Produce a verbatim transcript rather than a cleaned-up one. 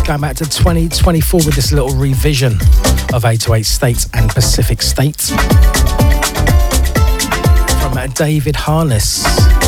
going back to twenty twenty-four with this little revision of eight oh eight States and Pacific States from uh, David Harness.